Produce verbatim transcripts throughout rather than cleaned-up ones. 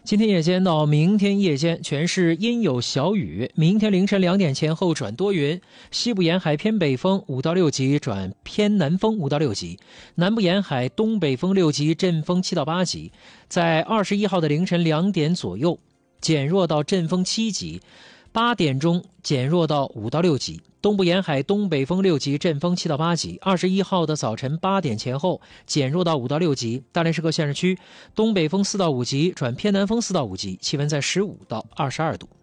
今天夜间到明天夜间全市阴有小雨，明天凌晨两点前后转多云，西部沿海偏北风五到六级转偏南风五到六级，南部沿海东北风六级，阵风七到八级，在二十一号的凌晨两点左右减弱到阵风七级，八点钟减弱到五到六级，东部沿海东北风六级，阵风七到八级。二十一号的早晨八点前后减弱到五到六级。大连市各县市区东北风四到五级转偏南风四到五级，气温在十五到二十二度。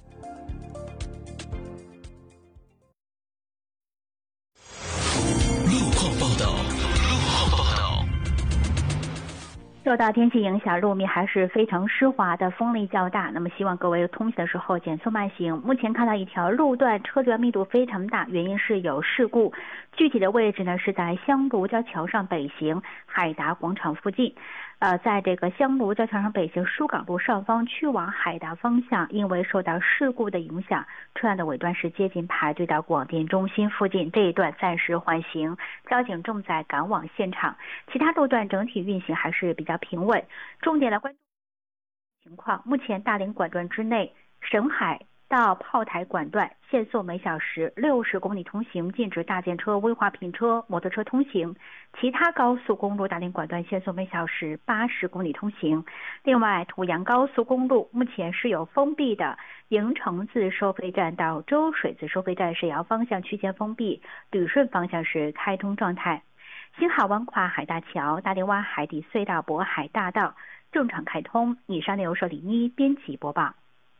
路况报道，路况报道。 受到天气影响，路面还是非常湿滑的，风力较大。那么希望各位通行的时候减速慢行。目前看到一条路段车流密度非常大，原因是有事故。具体的位置呢是在香炉交桥上北行海达广场附近。呃，在这个香炉交桥上北行疏港路上方去往海达方向，因为受到事故的影响，车辆的尾段是接近排队到广电中心附近，这一段暂时缓行，交警正在赶往现场。其他路段整体运行还是比较平稳。重点来关注情况，目前大连管段之内，沈海到炮台管段限速每小时六十公里通行，禁止大件车、危滑品车、摩托车通行。其他高速公路大连管段限速每小时八十公里通行。另外，濮阳高速公路目前是有封闭的，营城自收费站到周水自收费站沈阳方向区间封闭，旅顺方向是开通状态。新海湾跨海大桥、大连湾海底隧道、渤海大道正常开通。以上内容是李一编辑播报。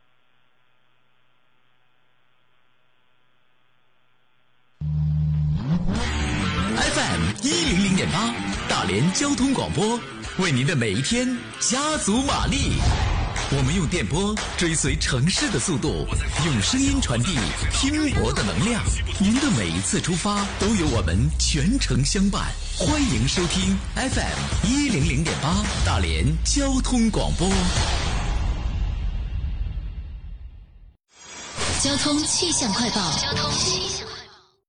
F M 一零零点八，大连交通广播，为您的每一天加足马力。我们用电波追随城市的速度，用声音传递拼搏的能量。您的每一次出发，都有我们全程相伴。欢迎收听 F M 一零零点八，大连交通广播。 交通气象快报。交通气象快报。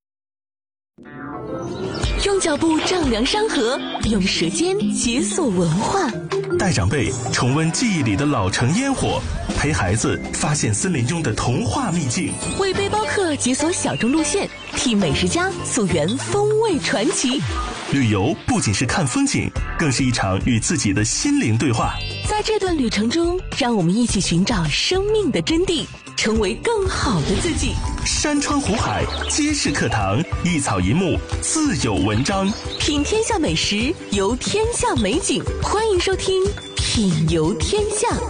用脚步丈量山河，用舌尖解锁文化。 带长辈重温记忆里的老城烟火，陪孩子发现森林中的童话秘境， 为背包客解锁小众路线，替美食家溯源风味传奇。 旅游不仅是看风景，更是一场与自己的心灵对话。 在这段旅程中，让我们一起寻找生命的真谛，成为更好的自己。 山川湖海皆是课堂，一草一木自有文章。 品天下美食，游天下美景，欢迎收听《品游天下》。